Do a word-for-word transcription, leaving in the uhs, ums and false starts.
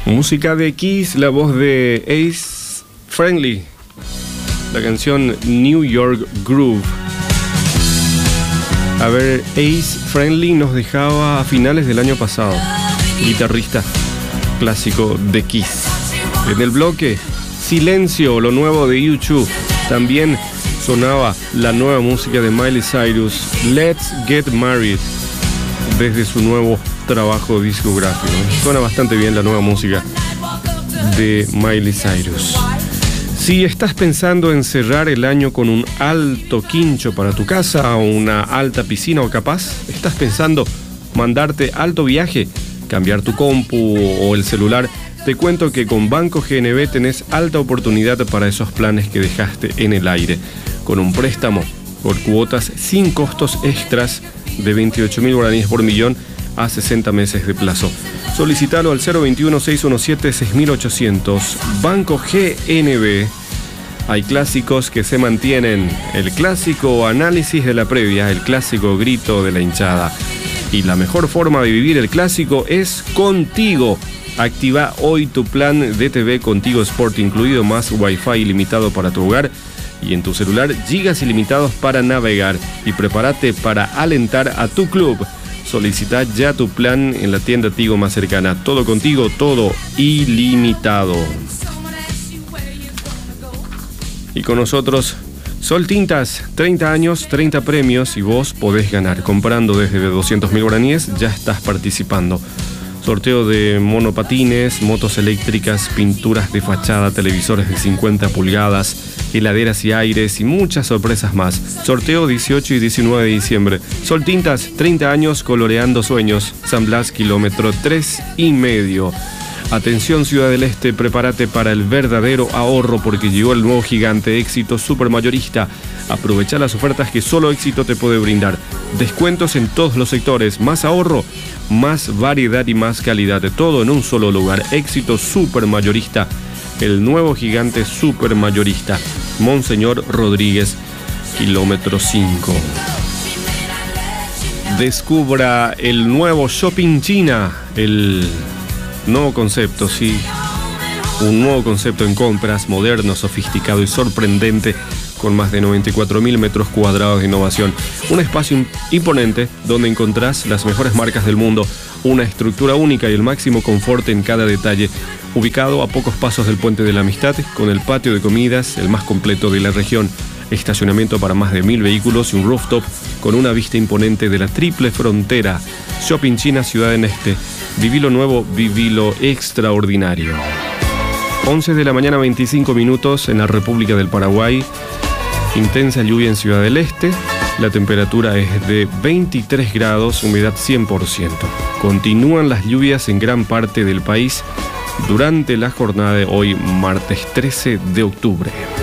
Música de Kiss, la voz de Ace Frehley, la canción New York Groove. A ver, Ace Frehley nos dejaba a finales del año pasado, guitarrista clásico de Kiss. En el bloque Silencio, lo nuevo de U dos, también sonaba la nueva música de Miley Cyrus, Let's Get Married, desde su nuevo trabajo discográfico. Suena bastante bien la nueva música de Miley Cyrus. Si estás pensando en cerrar el año con un alto quincho para tu casa o una alta piscina, o capaz estás pensando mandarte alto viaje, cambiar tu compu o el celular, te cuento que con Banco G N B tenés alta oportunidad para esos planes que dejaste en el aire, con un préstamo por cuotas sin costos extras de veintiocho mil guaraníes por millón a sesenta meses de plazo. Solicitalo al cero veintiuno, seiscientos diecisiete, seis mil ochocientos. Banco G N B. Hay clásicos que se mantienen. El clásico análisis de la previa, el clásico grito de la hinchada. Y la mejor forma de vivir el clásico es contigo. Activa hoy tu plan de T V Contigo Sport, incluido más Wi-Fi ilimitado para tu hogar. Y en tu celular, gigas ilimitados para navegar. Y prepárate para alentar a tu club. Solicita ya tu plan en la tienda Tigo más cercana. Todo contigo, todo ilimitado. Y con nosotros, Sol Tintas, treinta años, treinta premios y vos podés ganar. Comprando desde doscientos mil guaraníes, ya estás participando. Sorteo de monopatines, motos eléctricas, pinturas de fachada, televisores de cincuenta pulgadas, heladeras y aires y muchas sorpresas más. Sorteo dieciocho y diecinueve de diciembre. Sol Tintas, treinta años coloreando sueños. San Blas, kilómetro tres y medio. Atención Ciudad del Este, prepárate para el verdadero ahorro porque llegó el nuevo gigante Éxito Supermayorista. Aprovecha las ofertas que solo Éxito te puede brindar. Descuentos en todos los sectores, más ahorro, más variedad y más calidad. Todo en un solo lugar. Éxito Supermayorista, el nuevo gigante supermayorista. Monseñor Rodríguez, kilómetro cinco. Descubra el nuevo Shopping China, el nuevo concepto, sí. Un nuevo concepto en compras, moderno, sofisticado y sorprendente, con más de noventa y cuatro mil metros cuadrados de innovación. Un espacio imponente donde encontrás las mejores marcas del mundo, una estructura única y el máximo confort en cada detalle. Ubicado a pocos pasos del Puente de la Amistad, con el patio de comidas, el más completo de la región. Estacionamiento para más de mil vehículos y un rooftop con una vista imponente de la triple frontera. Shopping China, Ciudad del Este. Viví lo nuevo, viví lo extraordinario. once de la mañana, veinticinco minutos en la República del Paraguay. Intensa lluvia en Ciudad del Este. La temperatura es de veintitrés grados, humedad cien por ciento. Continúan las lluvias en gran parte del país durante la jornada de hoy, martes trece de octubre.